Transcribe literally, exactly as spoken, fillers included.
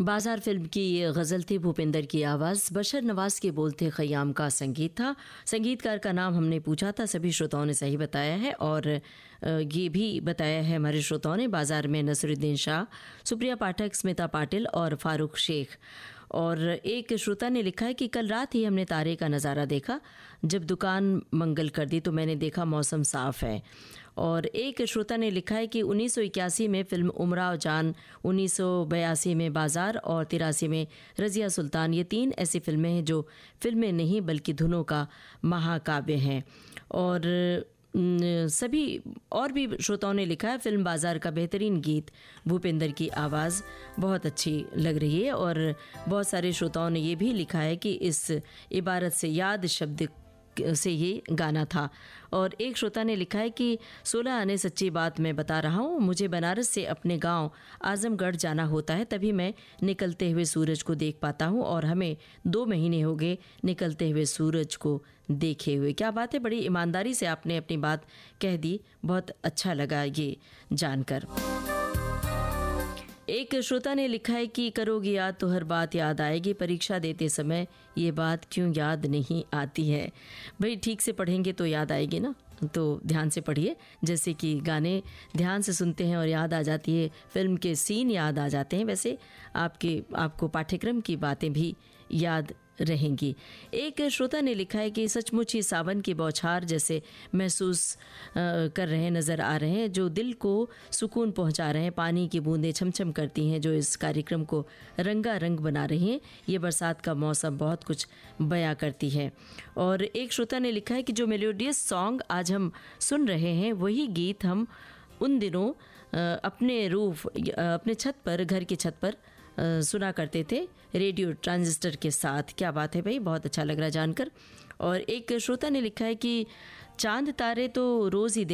बाजार फिल्म की ये गज़ल थी, भूपेंद्र की आवाज़, बशर नवाज के बोल थे, ख़याम का संगीत था। संगीतकार का नाम हमने पूछा था, सभी श्रोताओं ने सही बताया है और ये भी बताया है हमारे श्रोताओं ने, बाजार में नसरुद्दीन शाह, सुप्रिया पाठक, स्मिता पाटिल और फारूक शेख। और एक श्रोता ने लिखा है कि कल रात ही हमने तारे का नज़ारा देखा, जब दुकान मंगल कर दी तो मैंने देखा मौसम साफ़ है। और एक श्रोता ने लिखा है कि उन्नीस सौ इक्यासी में फ़िल्म उमराव जान, उन्नीस सौ बयासी में बाज़ार और तिरासी में रज़िया सुल्तान, ये तीन ऐसी फ़िल्में हैं जो फ़िल्में नहीं बल्कि धुनों का महाकाव्य हैं। और सभी और भी श्रोताओं ने लिखा है फ़िल्म बाज़ार का बेहतरीन गीत, भूपेंद्र की आवाज़ बहुत अच्छी लग रही है। और बहुत सारे श्रोताओं ने ये भी लिखा है कि इस इबारत से याद शब्द से ये गाना था। और एक श्रोता ने लिखा है कि सोलह आने सच्ची बात मैं बता रहा हूँ, मुझे बनारस से अपने गांव आजमगढ़ जाना होता है, तभी मैं निकलते हुए सूरज को देख पाता हूँ और हमें दो महीने हो गए निकलते हुए सूरज को देखे हुए। क्या बात है, बड़ी ईमानदारी से आपने अपनी बात कह दी, बहुत अच्छा लगा ये जानकर। एक श्रोता ने लिखा है कि करोगे याद तो हर बात याद आएगी, परीक्षा देते समय ये बात क्यों याद नहीं आती है। भाई ठीक से पढ़ेंगे तो याद आएगी ना, तो ध्यान से पढ़िए। जैसे कि गाने ध्यान से सुनते हैं और याद आ जाती है, फिल्म के सीन याद आ जाते हैं, वैसे आपके आपको पाठ्यक्रम की बातें भी याद रहेंगी। एक श्रोता ने लिखा है कि सचमुच ही सावन की बौछार जैसे महसूस कर रहे नज़र आ रहे हैं, जो दिल को सुकून पहुंचा रहे हैं। पानी की बूंदें छमछम करती हैं जो इस कार्यक्रम को रंगारंग बना रही हैं। ये बरसात का मौसम बहुत कुछ बयां करती है। और एक श्रोता ने लिखा है कि जो मेलोडियस सॉन्ग आज हम सुन रहे हैं, वही गीत हम उन दिनों अपने रूफ अपने छत पर, घर की छत पर सुना करते थे रेडियो ट्रांजिस्टर के साथ। क्या बात है भाई, बहुत अच्छा लग रहा है जानकर। और एक श्रोता ने लिखा है कि चांद तारे तो रोज़ ही